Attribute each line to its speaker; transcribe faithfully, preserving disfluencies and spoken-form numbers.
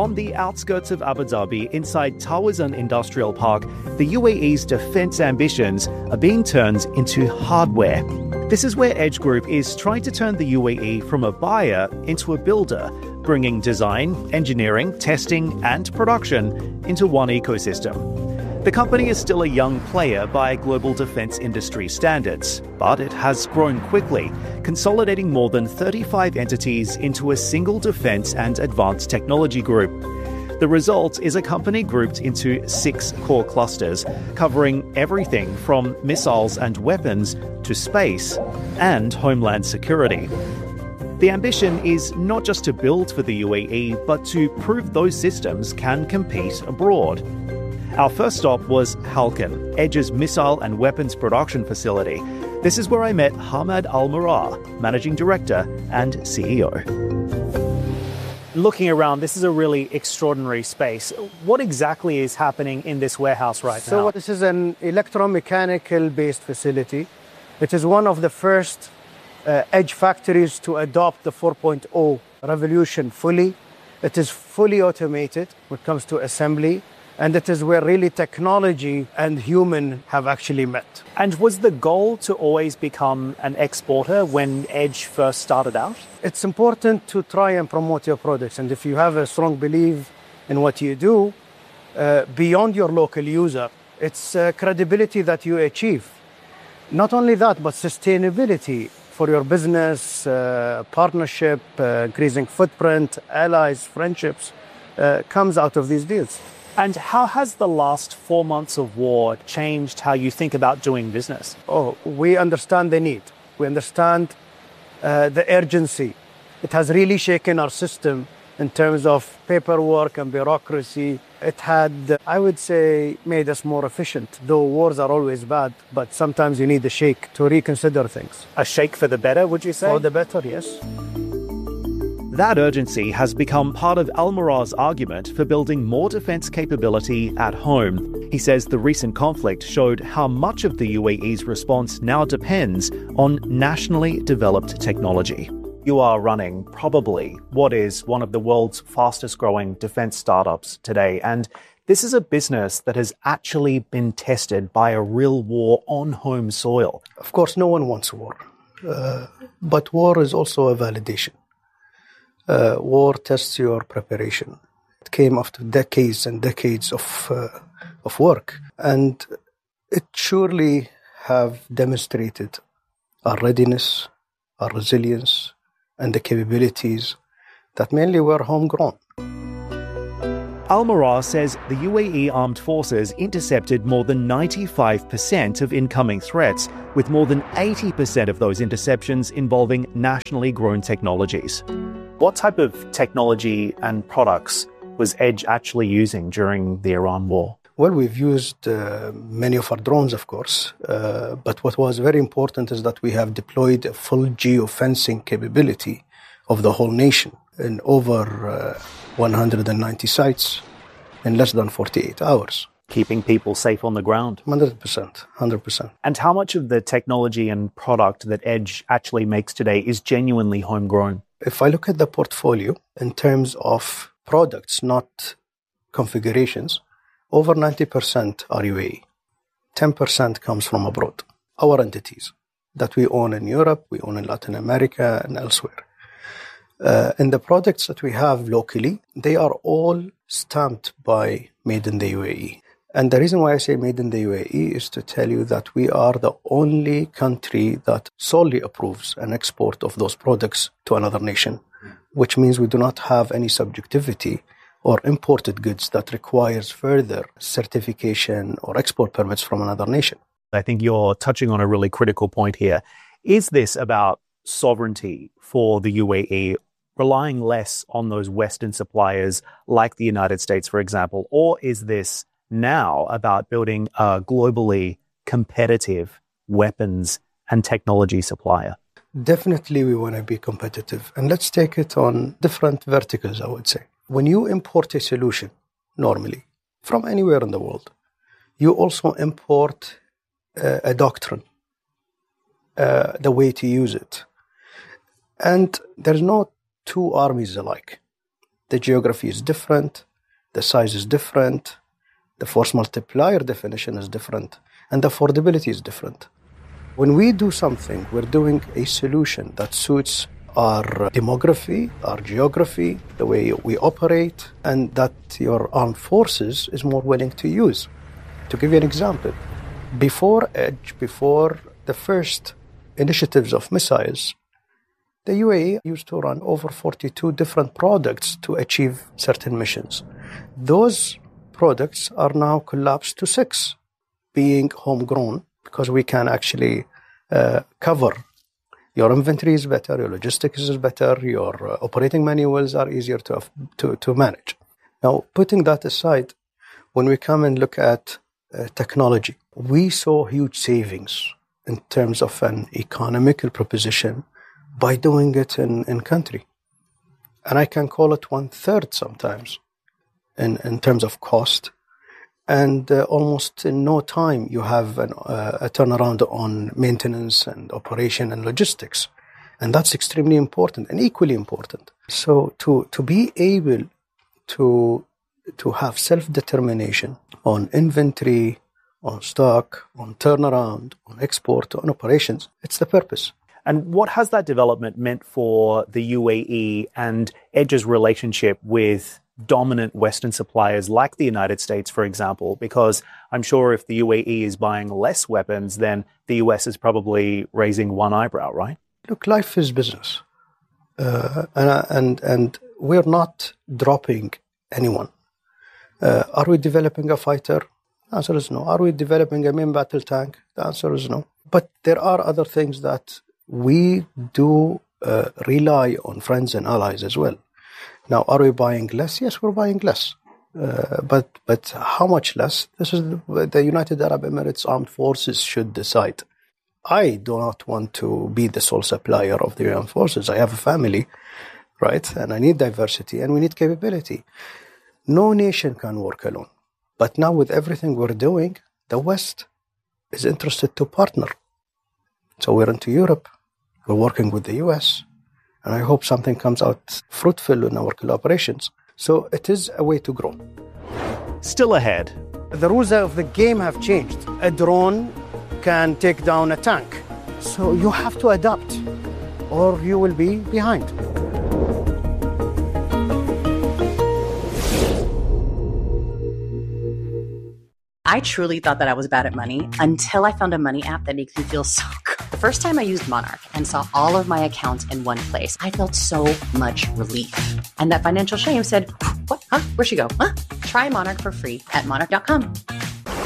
Speaker 1: On the outskirts of Abu Dhabi, inside Tawazun Industrial Park, the U A E's defence ambitions are being turned into hardware. This is where Edge Group is trying to turn the U A E from a buyer into a builder, bringing design, engineering, testing and production into one ecosystem. The company is still a young player by global defence industry standards, but it has grown quickly, consolidating more than thirty-five entities into a single defence and advanced technology group. The result is a company grouped into six core clusters, covering everything from missiles and weapons to space and homeland security. The ambition is not just to build for the U A E, but to prove those systems can compete abroad. Our first stop was Halkan, Edge's missile and weapons production facility. This is where I met Hamad Al-Murrah, Managing Director and C E O.
Speaker 2: Looking around, this is a really extraordinary space. What exactly is happening in this warehouse right
Speaker 3: so
Speaker 2: now?
Speaker 3: So this is an electromechanical based facility. It is one of the first uh, Edge factories to adopt the four point oh revolution fully. It is fully automated when it comes to assembly. And it is where really technology and human have actually met.
Speaker 2: And was the goal to always become an exporter when Edge first started out?
Speaker 3: It's important to try and promote your products. And if you have a strong belief in what you do, uh, beyond your local user, it's uh, credibility that you achieve. Not only that, but sustainability for your business, uh, partnership, uh, increasing footprint, allies, friendships, uh, comes out of these deals.
Speaker 2: And how has the last four months of war changed how you think about doing business?
Speaker 3: Oh, we understand the need. We understand uh, the urgency. It has really shaken our system in terms of paperwork and bureaucracy. It had, I would say, made us more efficient. Though wars are always bad, but sometimes you need a shake to reconsider things.
Speaker 2: A shake for the better, would you say?
Speaker 3: For the better, yes.
Speaker 1: That urgency has become part of Al-Murrah's argument for building more defence capability at home. He says the recent conflict showed how much of the U A E's response now depends on nationally developed technology. You are running probably what is one of the world's fastest growing defence startups today, and this is a business that has actually been tested by a real war on home soil.
Speaker 3: Of course, no one wants war, uh, but war is also a validation. Uh, war tests your preparation. It came after decades and decades of uh, of work, and it surely have demonstrated our readiness, our resilience, and the capabilities that mainly were homegrown.
Speaker 1: Al-Murrah says the U A E Armed Forces intercepted more than ninety-five percent of incoming threats, with more than eighty percent of those interceptions involving nationally grown technologies. What type of technology and products was Edge actually using during the Iran war?
Speaker 3: Well, we've used uh, many of our drones, of course, uh, but what was very important is that we have deployed a full geofencing capability of the whole nation in over uh, one hundred ninety sites in less than forty-eight hours.
Speaker 1: Keeping people safe on the ground?
Speaker 3: one hundred percent, one hundred percent.
Speaker 1: And how much of the technology and product that Edge actually makes today is genuinely homegrown?
Speaker 3: If I look at the portfolio in terms of products, not configurations, over ninety percent are U A E. ten percent comes from abroad. Our entities that we own in Europe, we own in Latin America and elsewhere. Uh, and the products that we have locally, they are all stamped by Made in the U A E. And the reason why I say Made in the U A E is to tell you that we are the only country that solely approves an export of those products to another nation, which means we do not have any subjectivity or imported goods that requires further certification or export permits from another nation.
Speaker 1: I think you're touching on a really critical point here. Is this about sovereignty for the U A E, relying less on those Western suppliers like the United States, for example, or is this now about building a globally competitive weapons and technology supplier?
Speaker 3: Definitely we want to be competitive. And let's take it on different verticals, I would say. When you import a solution, normally, from anywhere in the world, you also import uh, a doctrine, uh, the way to use it. And there's no two armies alike. the geography is different, the size is different, the force multiplier definition is different, and the affordability is different. When we do something, we're doing a solution that suits our demography, our geography, the way we operate, and that your armed forces is more willing to use. To give you an example, before Edge, before the first initiatives of missiles, the U A E used to run over forty-two different products to achieve certain missions. Those products are now collapsed to six, being homegrown, because we can actually uh, cover. Your inventory is better, your logistics is better, your uh, operating manuals are easier to, to, to manage. Now, putting that aside, when we come and look at uh, technology, we saw huge savings in terms of an economical proposition by doing it in, in country. And I can call it one third sometimes in, in terms of cost. And uh, almost in no time, you have an, uh, a turnaround on maintenance and operation and logistics. And that's extremely important and equally important. So to, to be able to, to have self-determination on inventory, on stock, on turnaround, on export, on operations, it's the purpose.
Speaker 2: And what has that development meant for the U A E and Edge's relationship with dominant Western suppliers like the United States, for example? Because I'm sure if the U A E is buying less weapons, then the U S is probably raising one eyebrow, right?
Speaker 3: Look, life is business. Uh, and, and, and we're not dropping anyone. Uh, are we developing a fighter? The answer is no. Are we developing a main battle tank? The answer is no. But there are other things that we do uh, rely on friends and allies as well. Now, are we buying less? Yes, we're buying less. Uh, but but how much less? This is the, the United Arab Emirates Armed Forces should decide. I do not want to be the sole supplier of the armed forces. I have a family, right? And I need diversity and we need capability. No nation can work alone. But now with everything we're doing, the West is interested to partner. So we're into Europe. We're working with the U S. And I hope something comes out fruitful in our collaborations. So it is a way to grow.
Speaker 1: Still ahead.
Speaker 3: The rules of the game have changed. A drone can take down a tank. So you have to adapt or you will be behind.
Speaker 4: I truly thought that I was bad at money until I found a money app that makes me feel so good. The first time I used Monarch and saw all of my accounts in one place, I felt so much relief. And that financial shame said, what? Huh? Where'd she go? Huh? Try Monarch for free at monarch dot com.